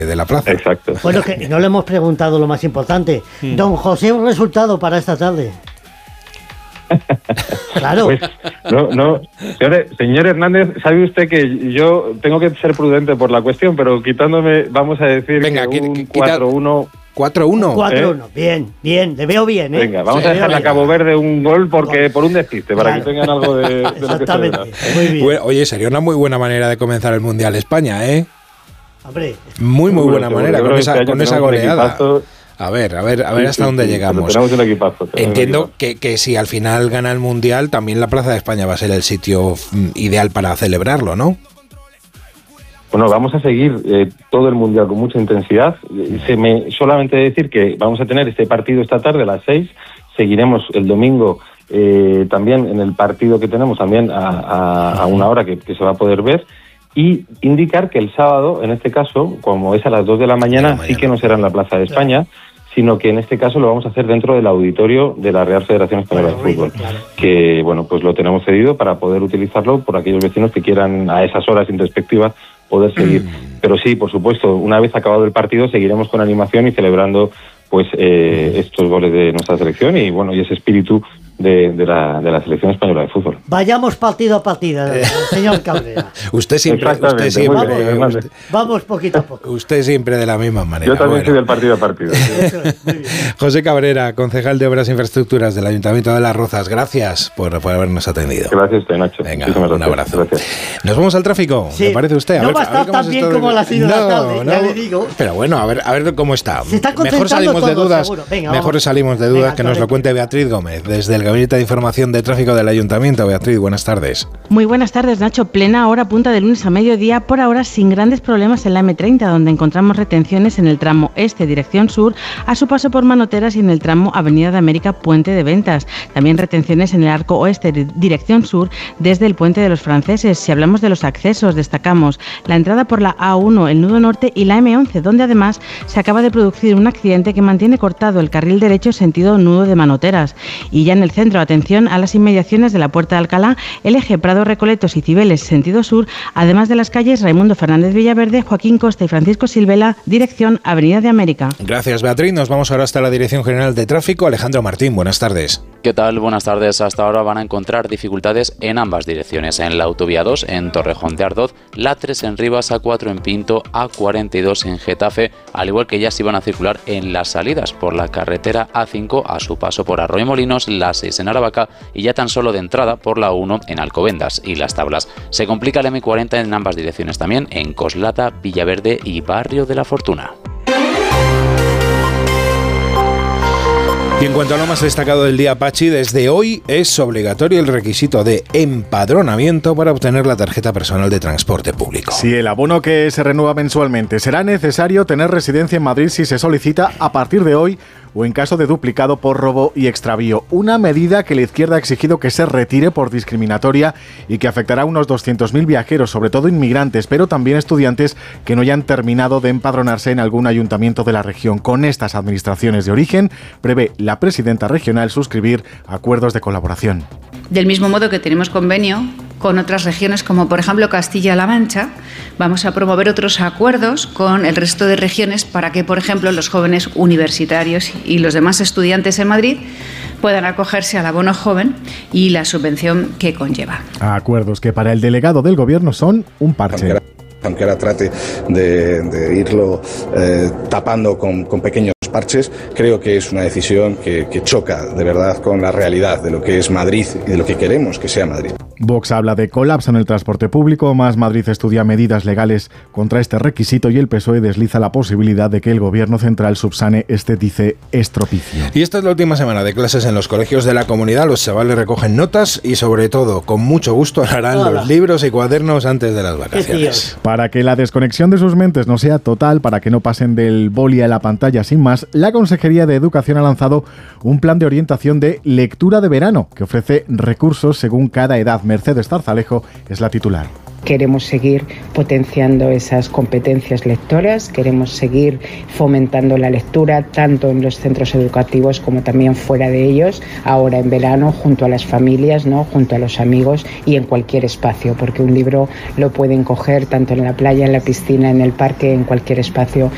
de la plaza. Exacto. Bueno, que no le hemos preguntado lo más importante. Don José, un resultado para esta tarde. Claro. Pues, no. Señor Hernández, sabe usted que yo tengo que ser prudente por la cuestión, pero quitándome, vamos a decir, venga, que un 4-1... 4-1. 4-1, bien, le veo bien, ¿eh? Venga, vamos a dejarle a Cabo Verde un gol por un despiste, para que tengan algo de exactamente, lo que se muy bien. Bueno, oye, sería una muy buena manera de comenzar el Mundial España, ¿eh? Hombre. Muy buena manera, con esa goleada. A ver hasta dónde llegamos. Tenemos un equipazo. Entiendo que si al final gana el Mundial, también la Plaza de España va a ser el sitio ideal para celebrarlo, ¿no? Bueno, vamos a seguir todo el Mundial con mucha intensidad. Solamente decir que vamos a tener este partido esta tarde a las 6. Seguiremos el domingo también en el partido que tenemos también a una hora que se va a poder ver. Y indicar que el sábado, en este caso, como es a las 2 de la mañana, sí que no será en la Plaza de España, sino que en este caso lo vamos a hacer dentro del auditorio de la Real Federación Española de Fútbol, que bueno, pues lo tenemos cedido para poder utilizarlo por aquellos vecinos que quieran a esas horas introspectivas poder seguir. Pero sí, por supuesto, una vez acabado el partido seguiremos con animación y celebrando pues estos goles de nuestra selección y bueno, y ese espíritu de la selección española de fútbol. Vayamos partido a partido, señor Cabrera. Usted siempre. Vamos poquito a poco. Usted siempre de la misma manera. Yo también soy del partido a partido. José Cabrera, concejal de Obras e Infraestructuras del Ayuntamiento de Las Rozas, gracias por habernos atendido. Gracias a usted, Nacho. Venga, un abrazo. Gracias. ¿Nos vamos al tráfico? Sí. ¿Le parece usted? No va a estar tan bien como la sido la tarde, ya le digo. Pero bueno, a ver cómo está. Mejor salimos de dudas. Mejor salimos de dudas que nos lo cuente Beatriz Gómez, desde el Gabinete de Información de Tráfico del Ayuntamiento. Beatriz, buenas tardes. Muy buenas tardes, Nacho. Plena hora punta de lunes a mediodía, por ahora sin grandes problemas en la M30, donde encontramos retenciones en el tramo este dirección sur, a su paso por Manoteras, y en el tramo Avenida de América, Puente de Ventas. También retenciones en el arco oeste dirección sur, desde el Puente de los Franceses. Si hablamos de los accesos, destacamos la entrada por la A1, el nudo norte y la M11, donde además se acaba de producir un accidente que mantiene cortado el carril derecho sentido nudo de Manoteras. Y ya en el centro, atención a las inmediaciones de la Puerta de Alcalá, el eje Prado Recoletos y Cibeles sentido sur, además de las calles Raimundo Fernández Villaverde, Joaquín Costa y Francisco Silvela, dirección Avenida de América. Gracias, Beatriz. Nos vamos ahora hasta la Dirección General de Tráfico. Alejandro Martín, buenas tardes. ¿Qué tal? Buenas tardes. Hasta ahora van a encontrar dificultades en ambas direcciones. En la autovía 2 en Torrejón de Ardoz, la 3 en Rivas, A4 en Pinto, A42 en Getafe, al igual que ya se van a circular en las salidas por la carretera A5 a su paso por Arroyomolinos, la 6 en Aravaca y ya tan solo de entrada por la 1 en Alcobendas y Las Tablas. Se complica el M40 en ambas direcciones también, en Coslada, Villaverde y Barrio de la Fortuna. Y en cuanto a lo más destacado del día, Pachi, desde hoy es obligatorio el requisito de empadronamiento para obtener la tarjeta personal de transporte público. Si el abono que se renueva mensualmente, será necesario tener residencia en Madrid si se solicita a partir de hoy o en caso de duplicado por robo y extravío. Una medida que la izquierda ha exigido que se retire por discriminatoria y que afectará a unos 200.000 viajeros, sobre todo inmigrantes, pero también estudiantes que no hayan terminado de empadronarse en algún ayuntamiento de la región. Con estas administraciones de origen, prevé la presidenta regional suscribir acuerdos de colaboración. Del mismo modo que tenemos convenio con otras regiones como por ejemplo Castilla-La Mancha, vamos a promover otros acuerdos con el resto de regiones para que, por ejemplo, los jóvenes universitarios y los demás estudiantes en Madrid puedan acogerse al abono joven y la subvención que conlleva. Acuerdos que para el delegado del Gobierno son un parche. Aunque ahora trate de irlo tapando con pequeños parches, creo que es una decisión que choca de verdad con la realidad de lo que es Madrid y de lo que queremos que sea Madrid. Vox habla de colapso en el transporte público, Más Madrid estudia medidas legales contra este requisito y el PSOE desliza la posibilidad de que el Gobierno central subsane este, dice, estropicio. Y esta es la última semana de clases en los colegios de la comunidad. Los chavales recogen notas y sobre todo, con mucho gusto, harán los libros y cuadernos antes de las vacaciones. Para que la desconexión de sus mentes no sea total, para que no pasen del boli a la pantalla sin más, la Consejería de Educación ha lanzado un plan de orientación de lectura de verano que ofrece recursos según cada edad. Mercedes Tarzalejo es la titular. Queremos seguir potenciando esas competencias lectoras, queremos seguir fomentando la lectura tanto en los centros educativos como también fuera de ellos, ahora en verano junto a las familias, ¿no?, junto a los amigos y en cualquier espacio, porque un libro lo pueden coger tanto en la playa, en la piscina, en el parque, en cualquier espacio